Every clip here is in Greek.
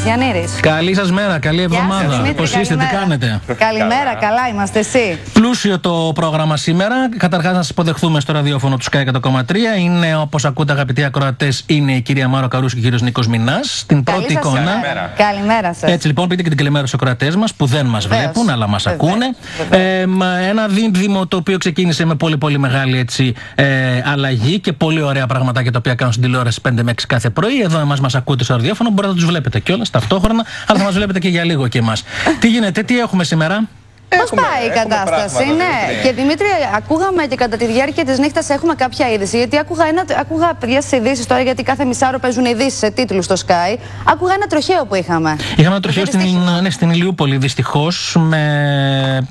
Γιαννήρης. Καλή σας μέρα, καλή εβδομάδα. Πώς είστε, τι κάνετε? Καλημέρα, καλά είμαστε, εσύ? Πλούσιο το πρόγραμμα σήμερα. Καταρχάς, να σας υποδεχθούμε στο ραδιόφωνο του Sky 100,3. Είναι, όπως ακούτε, αγαπητοί ακροατές, είναι η κυρία Μάρο Καρούση και ο κύριος Νίκος Μινάς. Στην πρώτη εικόνα. Καλημέρα σας. Έτσι λοιπόν, πείτε και την καλημέρα στους ακροατές μας που δεν μας βλέπουν, αλλά μας ακούνε. Ένα δίδυμο το οποίο ξεκίνησε με πολύ μεγάλη έτσι, αλλαγή και πολύ ωραία πραγματάκια τα οποία κάνουν στην τηλεόραση 5 με 6 κάθε πρωί. Εδώ εμάς μας ακούτε στο ραδιόφωνο, μπορείτε να τους βλέπετε κιόλας ταυτόχρονα, αλλά θα μας βλέπετε και για λίγο και εμάς. Τι γίνεται, τι έχουμε σήμερα? Πώς πάει η κατάσταση, ναι. Και Δημήτρη, ακούγαμε και κατά τη διάρκεια της νύχτας έχουμε κάποια είδηση. Γιατί άκουγα παιδιά στις ειδήσεις τώρα, γιατί κάθε μισάωρο παίζουν ειδήσεις σε τίτλους στο Sky. Άκουγα ένα τροχαίο που είχαμε. Είχαμε ένα τροχαίο στην Ηλιούπολη, δυστυχώς, με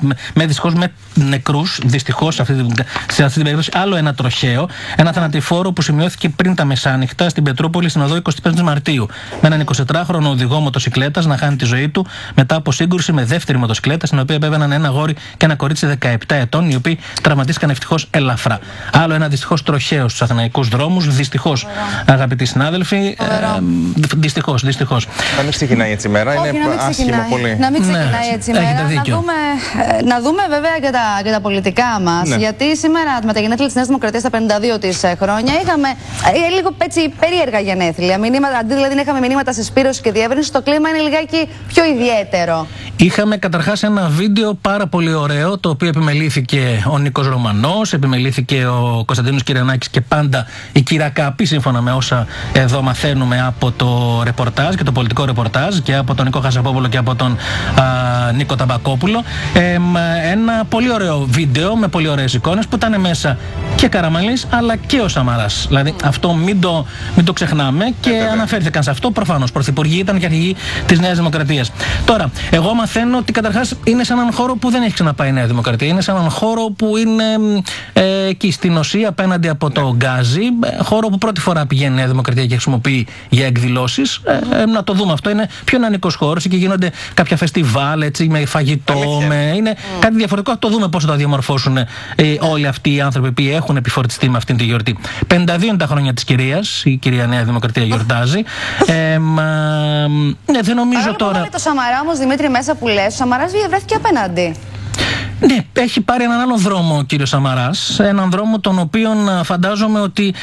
νεκρούς. Δυστυχώς σε αυτή την περίπτωση. Άλλο ένα τροχαίο. Ένα θανατηφόρο που σημειώθηκε πριν τα μεσάνυχτα στην Πετρούπολη, στην οδό 25 Μαρτίου. Με έναν 24χρονο οδηγό μοτοσυκλέτας να χάνει τη ζωή του μετά από σύγκρουση με δεύτερη μοτοσυκλέτα, στην οποία επέβαιναν ένα αγόρι και ένα κορίτσι 17 ετών, οι οποίοι τραυματίστηκαν ευτυχώς ελαφρά. Άλλο ένα δυστυχώς τροχαίο στους αθηναϊκούς δρόμους. Δυστυχώς, αγαπητοί συνάδελφοι. Δυστυχώς. Να μην ξεκινάει έτσι η μέρα, είναι άσχημο πολύ. Να μην ξεκινάει έτσι η μέρα. Να δούμε βέβαια και τα πολιτικά μας. Ναι. Γιατί σήμερα με τα γενέθλια της Νέας Δημοκρατίας, τα 52 της χρόνια, είχαμε λίγο έτσι περίεργα γενέθλια. Αντί δηλαδή να είχαμε μηνύματα σε σπήρωση και διεύρυνση, το κλίμα είναι λιγάκι πιο ιδιαίτερο. Είχαμε καταρχάς ένα βίντεο πάρα πολύ ωραίο, το οποίο επιμελήθηκε ο Νίκος Ρωμανός, επιμελήθηκε ο Κωνσταντίνος Κυριανάκης και πάντα η Κυρακάπη, σύμφωνα με όσα εδώ μαθαίνουμε από το ρεπορτάζ και το πολιτικό ρεπορτάζ και από τον Νίκο Χασαπόπουλο και από τον Νίκο Ταμπακόπουλο. Ένα πολύ ωραίο βίντεο με πολύ ωραίες εικόνες που ήταν μέσα και Καραμανλής αλλά και ο Σαμαράς. Δηλαδή αυτό μην το ξεχνάμε και αναφέρθηκαν σε αυτό. Προφανώς πρωθυπουργοί ήταν και αρχηγοί της Νέας Δημοκρατίας. Τώρα, εγώ μαθαίνω ότι καταρχάς είναι σε έναν χώρο που δεν έχει ξαναπάει η Νέα Δημοκρατία. Είναι σε έναν χώρο που είναι εκεί στην Οσία απέναντι από το Γκάζι. Χώρο που πρώτη φορά πηγαίνει η Νέα Δημοκρατία και χρησιμοποιεί για εκδηλώσεις. Να το δούμε αυτό. Είναι πιο νεανικός χώρος και γίνονται κάποια φεστιβάλ έτσι, με φαγητό. Είναι κάτι διαφορετικό. Θα το δούμε πώς θα το διαμορφώσουν όλοι αυτοί οι άνθρωποι που έχουν επιφορτιστεί με αυτήν τη γιορτή. 52 είναι τα χρόνια της κυρίας. Η κυρία Νέα Δημοκρατία γιορτάζει. Ναι, δεν νομίζω τώρα. Με το Σαμαρά όμως, Δημήτρη, μέσα που λες, ο Σαμαράς βρέθηκε απέναντι. Ναι, έχει πάρει έναν άλλο δρόμο ο κύριος Σαμαράς. Έναν δρόμο τον οποίον φαντάζομαι ότι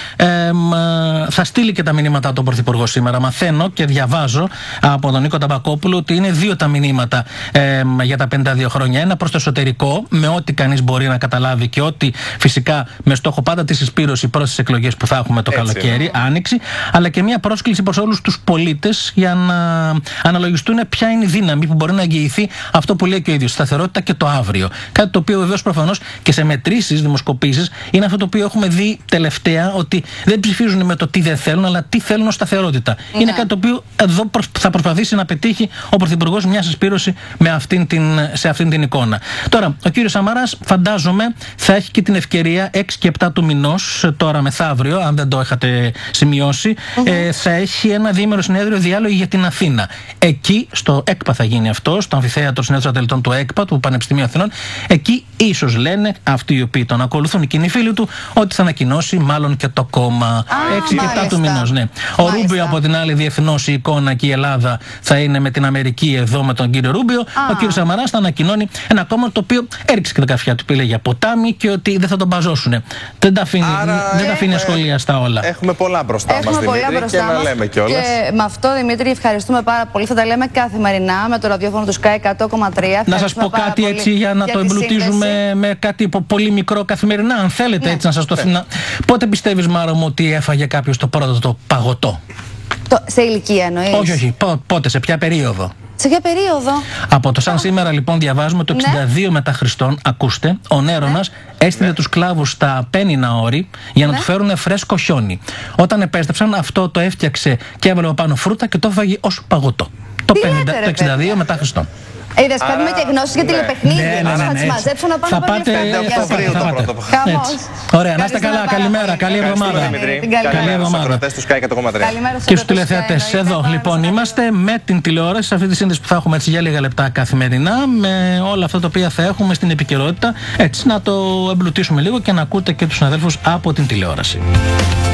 θα στείλει και τα μηνύματα του Πρωθυπουργού σήμερα. Μαθαίνω και διαβάζω από τον Νίκο Ταμπακόπουλο ότι είναι δύο τα μηνύματα για τα 52 χρόνια. Ένα προς το εσωτερικό, με ό,τι κανείς μπορεί να καταλάβει και ό,τι φυσικά με στόχο πάντα τη συσπήρωση προς τις εκλογές που θα έχουμε το καλοκαίρι, άνοιξη, αλλά και μια πρόσκληση προς όλους τους πολίτες για να αναλογιστούν ποια είναι η δύναμη που μπορεί να εγγυηθεί αυτό που λέει και ο ίδιος, σταθερότητα και το αύριο. Κάτι το οποίο βεβαίως προφανώς και σε μετρήσεις, δημοσκοπήσεις, είναι αυτό το οποίο έχουμε δει τελευταία, ότι δεν ψηφίζουν με το τι δεν θέλουν, αλλά τι θέλουν ως σταθερότητα. Είναι κάτι το οποίο εδώ θα προσπαθήσει να πετύχει ο Πρωθυπουργός μια συσπήρωση σε αυτήν την εικόνα. Τώρα, ο κύριος Σαμαράς, φαντάζομαι, θα έχει και την ευκαιρία 6 και 7 του μηνός, τώρα μεθαύριο, αν δεν το είχατε σημειώσει, θα έχει ένα διήμερο συνέδριο διάλογο για την Αθήνα. Εκεί, στο ΕΚΠΑ θα γίνει αυτό, στο αμφιθέατρο συνέδριο ατελετών του ΕΚΠΑ, του Πανεπιστημίου Αθηνών. Εκεί ίσως λένε αυτοί οι οποίοι τον ακολουθούν, οι κοινοί φίλοι του, ότι θα ανακοινώσει μάλλον και το κόμμα 6 και 7 του μηνός. Ναι. Ο Ρούμπιο από την άλλη διεθνώς η εικόνα και η Ελλάδα θα είναι με την Αμερική εδώ με τον κύριο Ρούμπιο. Ο κύριος Σαμαράς θα ανακοινώνει ένα κόμμα το οποίο έριξε και τα καφιά του, πήγε για ποτάμι και ότι δεν θα τον μπαζώσουν. Δεν τα αφήνει ασχολιαστά όλα. Έχουμε πολλά μπροστά μας, Δημήτρη, και να λέμε κιόλας. Και με αυτό, Δημήτρη, ευχαριστούμε πάρα πολύ. Θα τα λέμε καθημερινά με το ραδιόφωνο του Sky 100,3. Να σας πω κάτι έτσι για να το εμπλουτίζουμε με κάτι πολύ μικρό καθημερινά, αν θέλετε έτσι να σας το θυμάμαι. Πότε πιστεύεις, Μάρο μου, ότι έφαγε κάποιος το πρώτο το παγωτό? Σε ηλικία εννοείς? Όχι. Πότε, σε ποια περίοδο? Σε ποια περίοδο? Από το σαν σήμερα λοιπόν διαβάζουμε το 62 μετά Χριστόν, ακούστε, ο Νέρονας έστειλε τους σκλάβους στα Απένινα όρη για να του φέρουν φρέσκο χιόνι. Όταν επέστρεψαν, αυτό το έφτιαξε και έβαλε πάνω φρούτα και το έφαγε ως παγωτό. Το 62 μετά Χριστόν. Είδες, παίρνουμε και γνώσεις για τηλεπαιχνίδια. Θα τις μαζέψω να πάνε από το Χαμός. Ωραία, να είστε καλά, καλημέρα, καλή εβδομάδα. Καλή εβδομάδα. Και στους τηλεθεατές, εδώ λοιπόν είμαστε με την τηλεόραση, σε αυτή τη σύνδεση που θα έχουμε έτσι για λίγα λεπτά καθημερινά, με όλα αυτά τα οποία θα έχουμε στην επικαιρότητα, έτσι να το εμπλουτίσουμε λίγο και να ακούτε και τους συναδέλφους από την τηλεόραση.